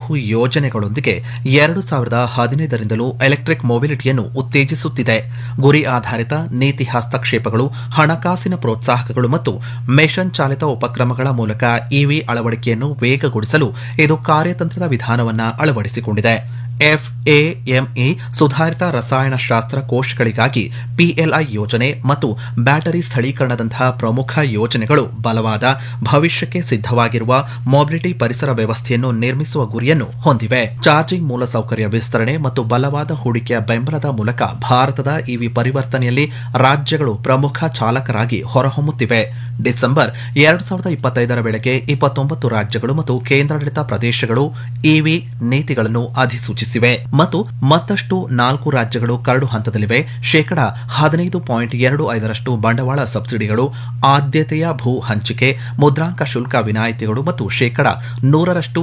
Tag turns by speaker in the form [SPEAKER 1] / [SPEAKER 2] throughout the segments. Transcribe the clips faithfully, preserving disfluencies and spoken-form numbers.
[SPEAKER 1] ಹಲವು ಯೋಜನೆಗಳೊಂದಿಗೆ ಎರಡು ಸಾವಿರದ ಹದಿನೈದರಿಂದಲೂ ಎಲೆಕ್ಟ್ರಿಕ್ ಮೊಬಿಲಿಟಿಯನ್ನು ಉತ್ತೇಜಿಸುತ್ತಿದೆ. ಗುರಿ ಆಧಾರಿತ ನೀತಿ ಹಸ್ತಕ್ಷೇಪಗಳು, ಹಣಕಾಸಿನ ಪ್ರೋತ್ಸಾಹಕಗಳು ಮತ್ತು ಮಿಷನ್ ಚಾಲಿತ ಉಪಕ್ರಮಗಳ ಮೂಲಕ ಇವಿ ಅಳವಡಿಕೆಯನ್ನು ವೇಗಗೊಳಿಸಲು ಇದು ಕಾರ್ಯತಂತ್ರದ ವಿಧಾನವನ್ನು ಅಳವಡಿಸಿಕೊಂಡಿದೆ. ಎಫ್ಎಎಂಇ ಸುಧಾರಿತ ರಸಾಯನಶಾಸ್ತ್ರ ಕೋಶಗಳಿಗಾಗಿ ಪಿಎಲ್ಐ ಯೋಜನೆ ಮತ್ತು ಬ್ಯಾಟರಿ ಸ್ಥಳೀಕರಣದಂತಹ ಪ್ರಮುಖ ಯೋಜನೆಗಳು ಬಲವಾದ, ಭವಿಷ್ಯಕ್ಕೆ ಸಿದ್ಧವಾಗಿರುವ ಮೊಬಿಲಿಟಿ ಪರಿಸರ ವ್ಯವಸ್ಥೆಯನ್ನು ನಿರ್ಮಿಸುವ ಗುರಿಯನ್ನು ಹೊಂದಿವೆ. ಚಾರ್ಜಿಂಗ್ ಮೂಲಸೌಕರ್ಯ ವಿಸ್ತರಣೆ ಮತ್ತು ಬಲವಾದ ಹೂಡಿಕೆಯ ಬೆಂಬಲದ ಮೂಲಕ ಭಾರತದ ಇವಿ ಪರಿವರ್ತನೆಯಲ್ಲಿ ರಾಜ್ಯಗಳು ಪ್ರಮುಖ ಚಾಲಕರಾಗಿ ಹೊರಹೊಮ್ಮುತ್ತಿವೆ. ಡಿಸೆಂಬರ್ ಎರಡು ಸಾವಿರದ ಇಪ್ಪತ್ತೈದರ ವೇಳೆಗೆ ಇಪ್ಪತ್ತೊಂಬತ್ತು ರಾಜ್ಯಗಳು ಮತ್ತು ಕೇಂದ್ರಾಡಳಿತ ಪ್ರದೇಶಗಳು ಇವಿ ನೀತಿಗಳನ್ನು ಅಧಿಸೂಚಿಸಿವೆ ಮತ್ತು ಮತ್ತಷ್ಟು ನಾಲ್ಕು ರಾಜ್ಯಗಳು ಕರಡು ಹಂತದಲ್ಲಿವೆ. ಶೇಕಡಾ ಹದಿನೈದು ಪಾಯಿಂಟ್ ಎರಡು ಐದರಷ್ಟು ಬಂಡವಾಳ ಸಬ್ಸಿಡಿಗಳು, ಆದ್ಯತೆಯ ಭೂ ಹಂಚಿಕೆ, ಮುದ್ರಾಂಕ ಶುಲ್ಕ ವಿನಾಯಿತಿಗಳು ಮತ್ತು ಶೇಕಡಾ ನೂರರಷ್ಟು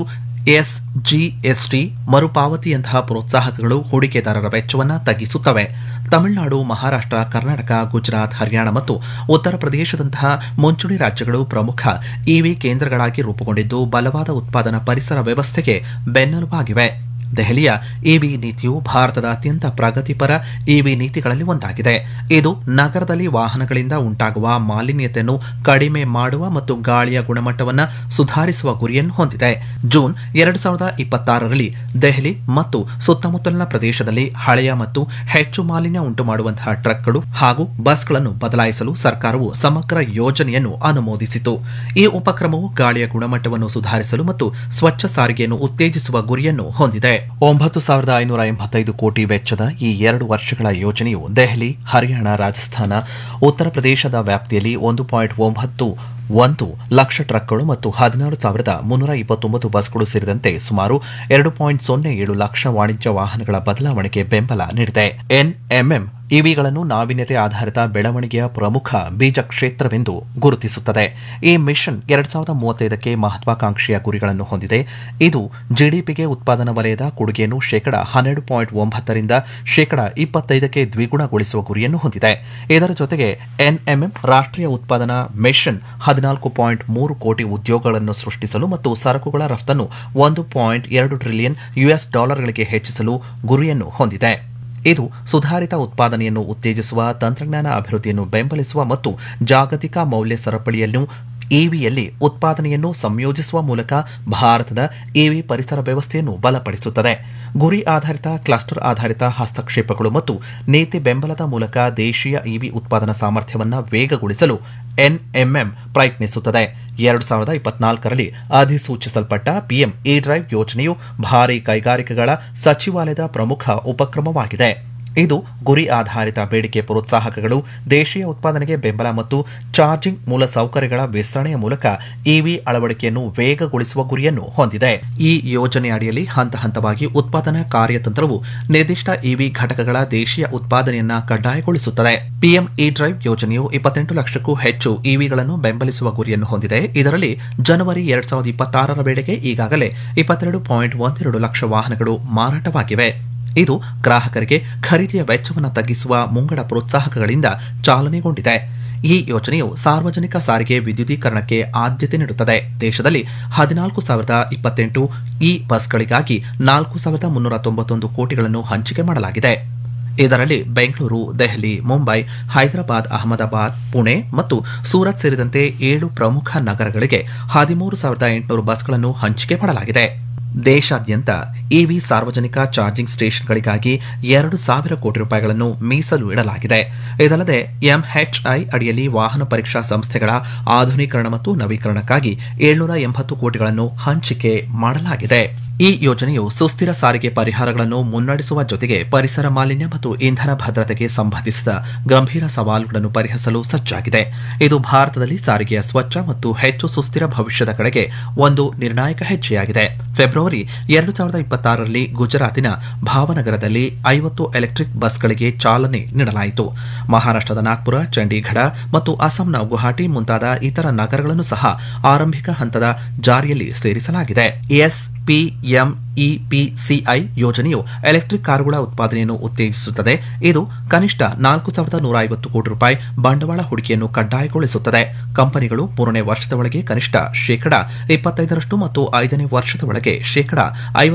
[SPEAKER 1] ಎಸ್ಜಿಎಸ್ಟಿ ಮರುಪಾವತಿಯಂತಹ ಪ್ರೋತ್ಸಾಹಕಗಳು ಹೂಡಿಕೆದಾರರ ವೆಚ್ಚವನ್ನು ತಗ್ಗಿಸುತ್ತವೆ. ತಮಿಳುನಾಡು, ಮಹಾರಾಷ್ಟ್ರ, ಕರ್ನಾಟಕ, ಗುಜರಾತ್, ಹರಿಯಾಣ ಮತ್ತು ಉತ್ತರ ಪ್ರದೇಶದಂತಹ ಮುಂಚೂಣಿ ರಾಜ್ಯಗಳು ಪ್ರಮುಖ ಇವಿ ಕೇಂದ್ರಗಳಾಗಿ ರೂಪುಗೊಂಡಿದ್ದು ಬಲವಾದ ಉತ್ಪಾದನಾ ಪರಿಸರ ವ್ಯವಸ್ಥೆಗೆ ಬೆನ್ನೆಲುಬಾಗಿವೆ. ದೆಹಲಿಯ ಇವಿ ನೀತಿಯು ಭಾರತದ ಅತ್ಯಂತ ಪ್ರಗತಿಪರ ಇವಿ ನೀತಿಗಳಲ್ಲಿ ಒಂದಾಗಿದೆ. ಇದು ನಗರದಲ್ಲಿ ವಾಹನಗಳಿಂದ ಉಂಟಾಗುವ ಮಾಲಿನ್ಯತೆಯನ್ನು ಕಡಿಮೆ ಮಾಡುವ ಮತ್ತು ಗಾಳಿಯ ಗುಣಮಟ್ಟವನ್ನು ಸುಧಾರಿಸುವ ಗುರಿಯನ್ನು ಹೊಂದಿದೆ. ಜೂನ್ ಎರಡು ಸಾವಿರದ ಇಪ್ಪತ್ತಾರರಲ್ಲಿ ದೆಹಲಿ ಮತ್ತು ಸುತ್ತಮುತ್ತಲಿನ ಪ್ರದೇಶದಲ್ಲಿ ಹಳೆಯ ಮತ್ತು ಹೆಚ್ಚು ಮಾಲಿನ್ಯ ಉಂಟುಮಾಡುವಂತಹ ಟ್ರಕ್ಗಳು ಹಾಗೂ ಬಸ್ಗಳನ್ನು ಬದಲಾಯಿಸಲು ಸರ್ಕಾರವು ಸಮಗ್ರ ಯೋಜನೆಯನ್ನು ಅನುಮೋದಿಸಿತು. ಈ ಉಪಕ್ರಮವು ಗಾಳಿಯ ಗುಣಮಟ್ಟವನ್ನು ಸುಧಾರಿಸಲು ಮತ್ತು ಸ್ವಚ್ಛ ಸಾರಿಗೆಯನ್ನು ಉತ್ತೇಜಿಸುವ ಗುರಿಯನ್ನು ಹೊಂದಿದೆ. ಒಂಬತ್ತು ಸಾವಿರದ ಐನೂರ ಎಂಬತ್ತೈದು ಕೋಟಿ ವೆಚ್ಚದ ಈ ಎರಡು ವರ್ಷಗಳ ಯೋಜನೆಯು ದೆಹಲಿ, ಹರಿಯಾಣ, ರಾಜಸ್ಥಾನ, ಉತ್ತರ ಪ್ರದೇಶದ ವ್ಯಾಪ್ತಿಯಲ್ಲಿ ಒಂದು ಪಾಯಿಂಟ್ ಒಂಬತ್ತು ಒಂದು ಲಕ್ಷ ಟ್ರಕ್ಗಳು ಮತ್ತು ಹದಿನಾರು ಸಾವಿರದ ಮುನ್ನೂರ ಇಪ್ಪತ್ತೊಂಬತ್ತು ಬಸ್ಗಳು ಸೇರಿದಂತೆ ಸುಮಾರು ಎರಡು ಪಾಯಿಂಟ್ ಸೊನ್ನೆ ಏಳು ಲಕ್ಷ ವಾಣಿಜ್ಯ ವಾಹನಗಳ ಬದಲಾವಣೆಗೆ ಬೆಂಬಲ ನೀಡಿದೆ. ಎನ್ಎಂಎಂ ಇವಿಗಳನ್ನು ನಾವೀನ್ಯತೆ ಆಧಾರಿತ ಬೆಳವಣಿಗೆಯ ಪ್ರಮುಖ ಬೀಜ ಕ್ಷೇತ್ರವೆಂದು ಗುರುತಿಸುತ್ತದೆ. ಈ ಮಿಷನ್ ಎರಡ್ ಸಾವಿರದ ಮೂವತ್ತೈದಕ್ಕೆ ಮಹತ್ವಾಕಾಂಕ್ಷೆಯ ಗುರಿಗಳನ್ನು ಹೊಂದಿದೆ. ಇದು ಜಿಡಿಪಿಗೆ ಉತ್ಪಾದನಾ ವಲಯದ ಕೊಡುಗೆಯನ್ನು ಶೇಕಡಾ ಹನ್ನೆರಡು ಪಾಯಿಂಟ್ ಒಂಬತ್ತರಿಂದ ಶೇಕಡಾ ಇಪ್ಪತ್ತೈದಕ್ಕೆ ದ್ವಿಗುಣಗೊಳಿಸುವ ಗುರಿಯನ್ನು ಹೊಂದಿದೆ. ಇದರ ಜೊತೆಗೆ ಎನ್ಎಂಎಂ ರಾಷ್ಟ್ರೀಯ ಉತ್ಪಾದನಾ ಮಿಷನ್ ಹದಿನಾಲ್ಕು ಪಾಯಿಂಟ್ ಮೂರು ಕೋಟಿ ಉದ್ಯೋಗಗಳನ್ನು ಸೃಷ್ಟಿಸಲು ಮತ್ತು ಸರಕುಗಳ ರಫ್ತನ್ನು ಒಂದು ಪಾಯಿಂಟ್ ಎರಡು ಟ್ರಿಲಿಯನ್ ಯುಎಸ್ ಡಾಲರ್ಗಳಿಗೆ ಹೆಚ್ಚಿಸಲು ಗುರಿಯನ್ನು ಹೊಂದಿದೆ. ಇದು ಸುಧಾರಿತ ಉತ್ಪಾದನೆಯನ್ನು ಉತ್ತೇಜಿಸುವ, ತಂತ್ರಜ್ಞಾನ ಅಭಿವೃದ್ಧಿಯನ್ನು ಬೆಂಬಲಿಸುವ ಮತ್ತು ಜಾಗತಿಕ ಮೌಲ್ಯ ಸರಪಳಿಯನ್ನು ಇವಿಯಲ್ಲಿ ಉತ್ಪಾದನೆಯನ್ನು ಸಂಯೋಜಿಸುವ ಮೂಲಕ ಭಾರತದ ಇವಿ ಪರಿಸರ ವ್ಯವಸ್ಥೆಯನ್ನು ಬಲಪಡಿಸುತ್ತದೆ. ಗುರಿ ಆಧಾರಿತ, ಕ್ಲಸ್ಟರ್ ಆಧಾರಿತ ಹಸ್ತಕ್ಷೇಪಗಳು ಮತ್ತು ನೀತಿ ಬೆಂಬಲದ ಮೂಲಕ ದೇಶೀಯ ಇವಿ ಉತ್ಪಾದನಾ ಸಾಮರ್ಥ್ಯವನ್ನು ವೇಗಗೊಳಿಸಲು ಎನ್ಎಂಎಂ ಪ್ರಯತ್ನಿಸುತ್ತದೆ. ಎರಡು ಸಾವಿರದ ಇಪ್ಪತ್ನಾಲ್ಕರಲ್ಲಿ ಅಧಿಸೂಚಿಸಲ್ಪಟ್ಟ ಪಿಎಂ ಇ ಡ್ರೈವ್ ಯೋಜನೆಯು ಭಾರೀ ಕೈಗಾರಿಕೆಗಳ ಸಚಿವಾಲಯದ ಪ್ರಮುಖ ಉಪಕ್ರಮವಾಗಿದೆ. ಇದು ಗುರಿ ಆಧಾರಿತ ಬೇಡಿಕೆ ಪ್ರೋತ್ಸಾಹಕಗಳು, ದೇಶೀಯ ಉತ್ಪಾದನೆಗೆ ಬೆಂಬಲ ಮತ್ತು ಚಾರ್ಜಿಂಗ್ ಮೂಲಸೌಕರ್ಯಗಳ ವಿಸ್ತರಣೆಯ ಮೂಲಕ ಇವಿ ಅಳವಡಿಕೆಯನ್ನು ವೇಗಗೊಳಿಸುವ ಗುರಿಯನ್ನು ಹೊಂದಿದೆ. ಈ ಯೋಜನೆ ಅಡಿಯಲ್ಲಿ ಹಂತ ಹಂತವಾಗಿ ಉತ್ಪಾದನಾ ಕಾರ್ಯತಂತ್ರವು ನಿರ್ದಿಷ್ಟ ಇವಿ ಘಟಕಗಳ ದೇಶೀಯ ಉತ್ಪಾದನೆಯನ್ನು ಕಡ್ಡಾಯಗೊಳಿಸುತ್ತದೆ. ಪಿಎಂ ಇ ಡ್ರೈವ್ ಯೋಜನೆಯು ಇಪ್ಪತ್ತೆಂಟು ಲಕ್ಷಕ್ಕೂ ಹೆಚ್ಚು ಇವಿಗಳನ್ನು ಬೆಂಬಲಿಸುವ ಗುರಿಯನ್ನು ಹೊಂದಿದೆ. ಇದರಲ್ಲಿ ಜನವರಿ ಎರಡ್ ಸಾವಿರದ ಇಪ್ಪತ್ತಾರರ ವೇಳೆಗೆ ಈಗಾಗಲೇ ಇಪ್ಪತ್ತೆರಡು ಪಾಯಿಂಟ್ ಒಂದೆರಡು ಲಕ್ಷ ವಾಹನಗಳು ಮಾರಾಟವಾಗಿವೆ. ಇದು ಗ್ರಾಹಕರಿಗೆ ಖರೀದಿಯ ವೆಚ್ಚವನ್ನು ತಗ್ಗಿಸುವ ಮುಂಗಡ ಪ್ರೋತ್ಸಾಹಕಗಳಿಂದ ಚಾಲನೆಗೊಂಡಿದೆ. ಈ ಯೋಜನೆಯು ಸಾರ್ವಜನಿಕ ಸಾರಿಗೆ ವಿದ್ಯುದೀಕರಣಕ್ಕೆ ಆದ್ಯತೆ ನೀಡುತ್ತದೆ. ದೇಶದಲ್ಲಿ ಹದಿನಾಲ್ಕು ಸಾವಿರದ ಇಪ್ಪತ್ತೆಂಟು ಇ ಬಸ್ಗಳಿಗಾಗಿ ನಾಲ್ಕು ಸಾವಿರದ ಮುನ್ನೂರ ತೊಂಬತ್ತೊಂದು ಕೋಟಿಗಳನ್ನು ಹಂಚಿಕೆ ಮಾಡಲಾಗಿದೆ. ಇದರಲ್ಲಿ ಬೆಂಗಳೂರು, ದೆಹಲಿ, ಮುಂಬೈ, ಹೈದರಾಬಾದ್, ಅಹಮದಾಬಾದ್, ಪುಣೆ ಮತ್ತು ಸೂರತ್ ಸೇರಿದಂತೆ ಏಳು ಪ್ರಮುಖ ನಗರಗಳಿಗೆ ಹದಿಮೂರು ಸಾವಿರದ ಎಂಟುನೂರು ಬಸ್ಗಳನ್ನು ಹಂಚಿಕೆ ಮಾಡಲಾಗಿದೆ. ದೇಶಾದ್ಯಂತ ಇವಿ ಸಾರ್ವಜನಿಕ ಚಾರ್ಜಿಂಗ್ ಸ್ಟೇಷನ್ಗಳಿಗಾಗಿ ಎರಡು ಸಾವಿರ ಕೋಟಿ ರೂಪಾಯಿಗಳನ್ನು ಮೀಸಲು ಇಡಲಾಗಿದೆ. ಇದಲ್ಲದೆ ಎಂಎಚ್ಐ ಅಡಿಯಲ್ಲಿ ವಾಹನ ಪರೀಕ್ಷಾ ಸಂಸ್ಥೆಗಳ ಆಧುನೀಕರಣ ಮತ್ತು ನವೀಕರಣಕ್ಕಾಗಿ ಏಳ್ನೂರ ಎಂಬತ್ತು ಕೋಟಿಗಳನ್ನು ಹಂಚಿಕೆ ಮಾಡಲಾಗಿದೆ. ಈ ಯೋಜನೆಯು ಸುಸ್ಥಿರ ಸಾರಿಗೆ ಪರಿಹಾರಗಳನ್ನು ಮುನ್ನಡೆಸುವ ಜೊತೆಗೆ ಪರಿಸರ ಮಾಲಿನ್ಯ ಮತ್ತು ಇಂಧನ ಭದ್ರತೆಗೆ ಸಂಬಂಧಿಸಿದ ಗಂಭೀರ ಸವಾಲುಗಳನ್ನು ಪರಿಹರಿಸಲು ಸಜ್ಜಾಗಿದೆ. ಇದು ಭಾರತದಲ್ಲಿ ಸಾರಿಗೆಯ ಸ್ವಚ್ಛ ಮತ್ತು ಹೆಚ್ಚು ಸುಸ್ಥಿರ ಭವಿಷ್ಯದ ಕಡೆಗೆ ಒಂದು ನಿರ್ಣಾಯಕ ಹೆಜ್ಜೆಯಾಗಿದೆ. ಫೆಬ್ರವರಿ ಎರಡು ಸಾವಿರದ ಇಪ್ಪತ್ತಾರರಲ್ಲಿ ಗುಜರಾತಿನ ಭಾವನಗರದಲ್ಲಿ ಐವತ್ತು ಎಲೆಕ್ಟ್ರಿಕ್ ಬಸ್ಗಳಿಗೆ ಚಾಲನೆ ನೀಡಲಾಯಿತು. ಮಹಾರಾಷ್ಟ್ರದ ನಾಗ್ಪುರ, ಚಂಡೀಗಢ ಮತ್ತು ಅಸ್ಸಾಂನ ಗುವಾಹಟಿ ಮುಂತಾದ ಇತರ ನಗರಗಳನ್ನು ಸಹ ಆರಂಭಿಕ ಹಂತದ ಜಾರಿಯಲ್ಲಿ ಸೇರಿಸಲಾಗಿದೆ. ಎಸ್ ಪಿಎಂಇಪಿಸಿಐ ಯೋಜನೆಯು ಎಲೆಕ್ಟ್ರಿಕ್ ಕಾರುಗಳ ಉತ್ಪಾದನೆಯನ್ನು ಉತ್ತೇಜಿಸುತ್ತದೆ. ಇದು ಕನಿಷ್ಠ ನಾಲ್ಕು ಸಾವಿರದ ನೂರ ಐವತ್ತು ಕೋಟಿ ರೂಪಾಯಿ ಬಂಡವಾಳ ಹೂಡಿಕೆಯನ್ನು ಕಡ್ಡಾಯಗೊಳಿಸುತ್ತದೆ. ಕಂಪನಿಗಳು ಮೂರನೇ ವರ್ಷದ ಒಳಗೆ ಕನಿಷ್ಠ ಶೇಕಡಾ ಇಪ್ಪತ್ತೈದರಷ್ಟು ಮತ್ತು ಐದನೇ ವರ್ಷದ ಒಳಗೆ ಶೇಕಡಾ